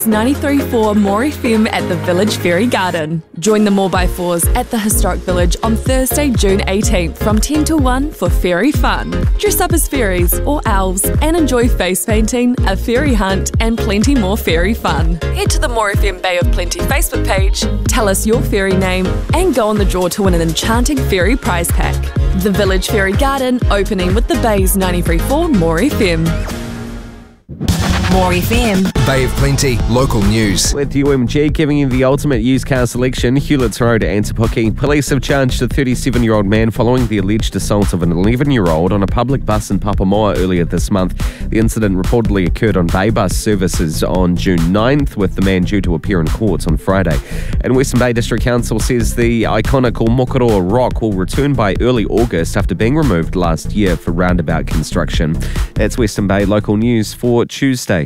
93.4 More FM at the Village Ferry Garden. Join the 4x4s at the Historic Village on Thursday, June 18th from 10 to 1 for fairy fun. Dress up as fairies or elves and enjoy face painting, a fairy hunt and plenty more fairy fun. Head to the More FM Bay of Plenty Facebook page, tell us your fairy name and go on the draw to win an enchanting fairy prize pack. The Village Ferry Garden, opening with the Bay's 93.4 More FM. More FM. Bay of Plenty, local news. With UMG giving you the ultimate used car selection, Hewlett's Road, Antipoke. Police have charged a 37-year-old man following the alleged assault of an 11-year-old on a public bus in Papamoa earlier this month. The incident reportedly occurred on Bay Bus services on June 9th, with the man due to appear in court on Friday. And Western Bay District Council says the iconic Mokoroa Rock will return by early August after being removed last year for roundabout construction. That's Western Bay local news for Tuesday.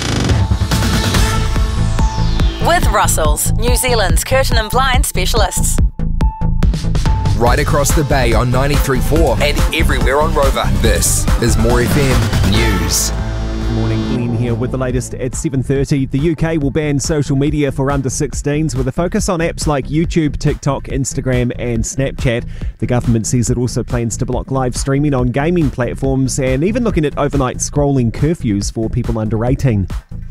With Russells, New Zealand's curtain and blind specialists. Right across the bay on 93.4 and everywhere on Rover. This is More FM News. Good morning, Glenn here with the latest at 7:30. The UK will ban social media for under 16s with a focus on apps like YouTube, TikTok, Instagram and Snapchat. The government says it also plans to block live streaming on gaming platforms and even looking at overnight scrolling curfews for people under 18.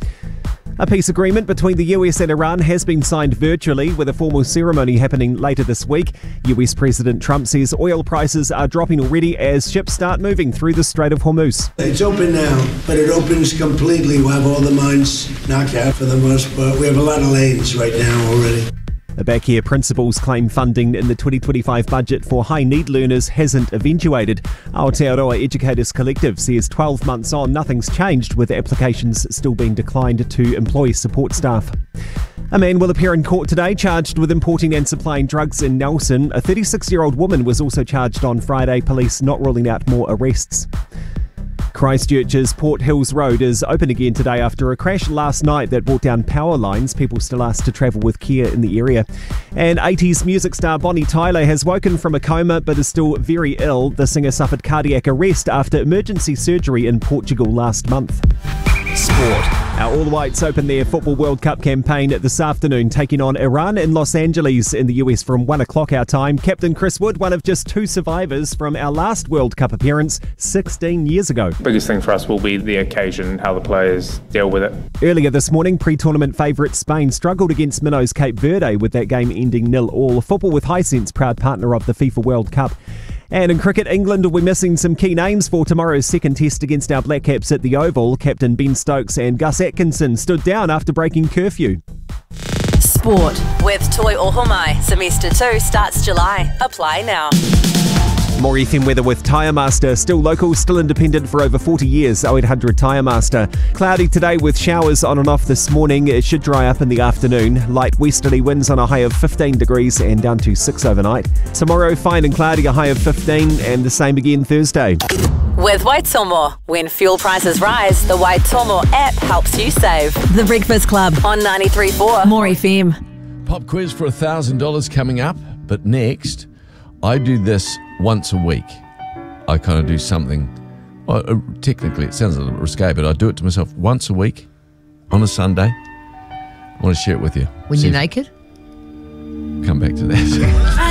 A peace agreement between the US and Iran has been signed virtually, with a formal ceremony happening later this week. US President Trump says oil prices are dropping already as ships start moving through the Strait of Hormuz. It's open now, but it opens completely. We'll have all the mines knocked out for the most part. We have a lot of lanes right now already. The Backhair principals claim funding in the 2025 budget for high-need learners hasn't eventuated. Aotearoa Educators Collective says 12 months on, nothing's changed, with applications still being declined to employ support staff. A man will appear in court today charged with importing and supplying drugs in Nelson. A 36-year-old woman was also charged on Friday, police not ruling out more arrests. Christchurch's Port Hills Road is open again today after a crash last night that brought down power lines. People still asked to travel with care in the area. And 80s music star Bonnie Tyler has woken from a coma but is still very ill. The singer suffered cardiac arrest after emergency surgery in Portugal last month. Sport. Our All Whites open their Football World Cup campaign this afternoon, taking on Iran in Los Angeles in the US from 1 o'clock our time. Captain Chris Wood, one of just 2 survivors from our last World Cup appearance 16 years ago. Biggest thing for us will be the occasion, how the players deal with it. Earlier this morning, pre-tournament favourite Spain struggled against minnows Cape Verde, with that game ending 0-0. Football with Hisense, proud partner of the FIFA World Cup. And in cricket, England will be missing some key names for tomorrow's second test against our Black Caps at the Oval. Captain Ben Stokes and Gus Atkinson stood down after breaking curfew. Sport. With Toi Ohomai. Semester 2 starts July. Apply now. More FM weather with Tyre Master. Still local, still independent for over 40 years. 0800 Tyre Master. Cloudy today with showers on and off this morning. It should dry up in the afternoon. Light westerly winds on a high of 15 degrees and down to 6 overnight. Tomorrow, fine and cloudy, a high of 15, and the same again Thursday. With Waitomo. When fuel prices rise, the Waitomo app helps you save. The Breakfast Club on 93.4 More FM. Pop quiz for $1,000 coming up, but next, I do this once a week. I kind of do something, well, technically it sounds a little bit risque, but I do it to myself once a week on a Sunday. I want to share it with you. When you're naked? Come back to that.